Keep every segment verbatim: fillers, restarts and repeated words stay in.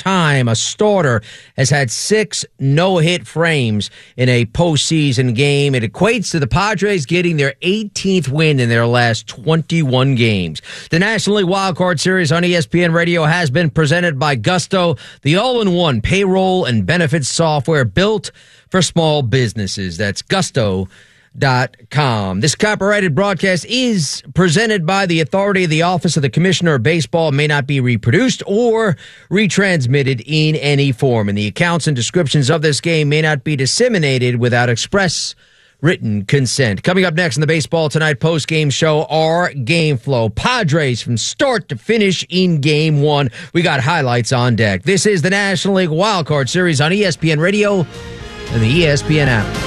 time a starter has had six no-hit frames in a postseason game. It equates to the Padres getting their eighteenth win in their last twenty-one games. The National League Wildcard Series on E S P N Radio has been presented by Gusto, the all-in-one payroll and benefits software built for small businesses. That's gusto dot com. This copyrighted broadcast is presented by the authority of the Office of the Commissioner of Baseball. It may not be reproduced or retransmitted in any form, and the accounts and descriptions of this game may not be disseminated without express written consent. Coming up next in the Baseball Tonight post-game show, our game flow. Padres from start to finish in game one. We got highlights on deck. This is the National League Wildcard Series on E S P N Radio and the E S P N app.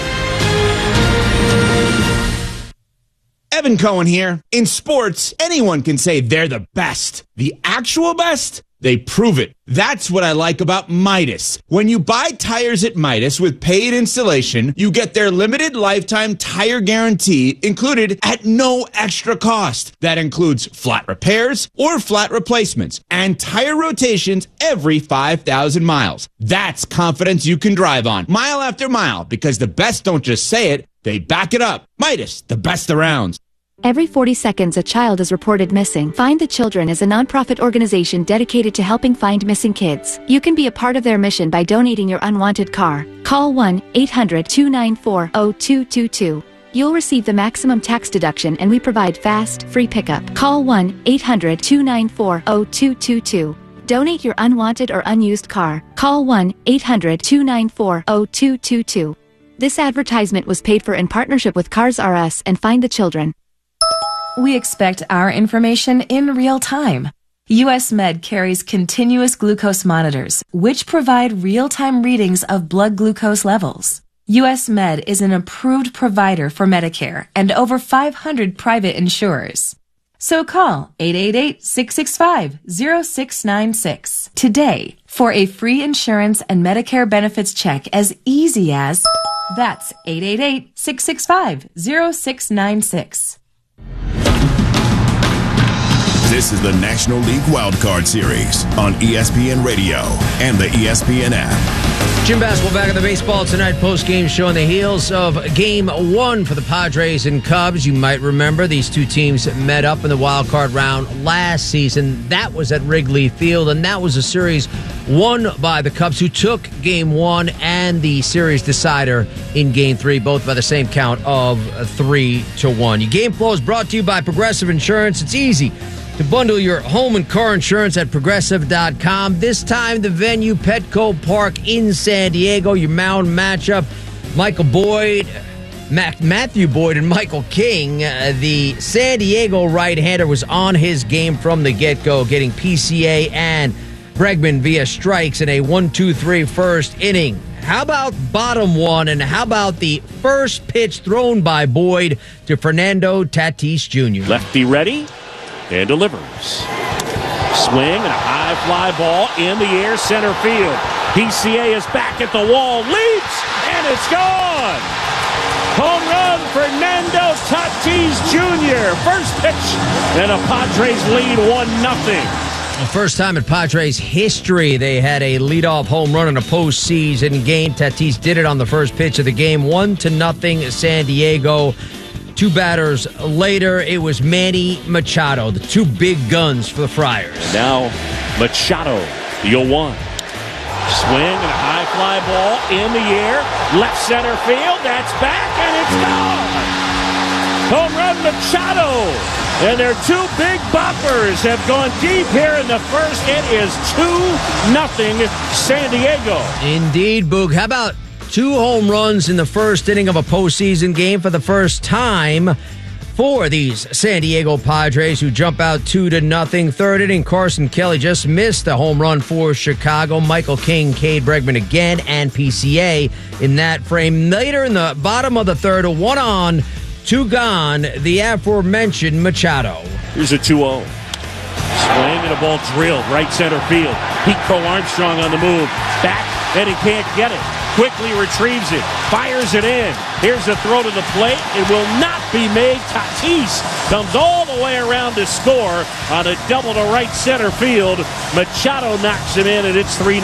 Evan Cohen here. In sports, anyone can say they're the best. The actual best? They prove it. That's what I like about Midas. When you buy tires at Midas with paid installation, you get their limited lifetime tire guarantee included at no extra cost. That includes flat repairs or flat replacements and tire rotations every five thousand miles. That's confidence you can drive on mile after mile, because the best don't just say it, they back it up. Midas, the best around. Every forty seconds, a child is reported missing. Find the Children is a nonprofit organization dedicated to helping find missing kids. You can be a part of their mission by donating your unwanted car. Call one eight hundred two nine four zero two two two. You'll receive the maximum tax deduction, and we provide fast, free pickup. Call one eight hundred two nine four zero two two two. Donate your unwanted or unused car. Call one eight hundred two nine four zero two two two. This advertisement was paid for in partnership with Cars R Us and Find the Children. We expect our information in real time. U S Med carries continuous glucose monitors, which provide real-time readings of blood glucose levels. U S Med is an approved provider for Medicare and over five hundred private insurers. So call eight eight eight, six six five, zero six nine six today for a free insurance and Medicare benefits check as easy as... That's eight eight eight, six six five, zero six nine six. This is the National League Wildcard Series on E S P N Radio and the E S P N app. Jim Basketball back on the Baseball Tonight post-game show on the heels of Game one for the Padres and Cubs. You might remember these two teams met up in the wild card round last season. That was at Wrigley Field, and that was a series won by the Cubs, who took Game one and the series decider in Game three, both by the same count of three to one. Your game flow is brought to you by Progressive Insurance. It's easy to bundle your home and car insurance at progressive dot com. This time, the venue, Petco Park in San Diego. Your mound matchup, Michael Boyd, Mac- Matthew Boyd, and Michael King. Uh, the San Diego right-hander was on his game from the get-go, getting P C A and Bregman via strikes in a one two three first inning. How about bottom one, and how about the first pitch thrown by Boyd to Fernando Tatis Junior? Lefty ready. And delivers. Swing and a high fly ball in the air, center field. P C A is back at the wall, leaps, and it's gone. Home run, Fernando Tatis Junior First pitch, and a Padres lead one nothing. The first time in Padres history they had a leadoff home run in a postseason game. Tatis did it on the first pitch of the game, one to nothing San Diego. Two batters later, it was Manny Machado, the two big guns for the Friars. And now Machado, the oh one. Swing and a high fly ball in the air, left center field, that's back, and it's gone! Home run Machado! And their two big boppers have gone deep here in the first. It is two nothing San Diego. Indeed, Boog. How about two home runs in the first inning of a postseason game for the first time for these San Diego Padres, who jump out two to nothing. Third inning, Carson Kelly just missed a home run for Chicago. Michael King, Cade Bregman again, and P C A in that frame. Later in the bottom of the third, a one on, two gone, the aforementioned Machado. Here's a two oh. Swing and a ball drilled right center field. Pete Crow Armstrong on the move. Back, and he can't get it. Quickly retrieves it, fires it in. Here's a throw to the plate. It will not be made. Tatis comes all the way around to score on a double to right center field. Machado knocks him in, and it's three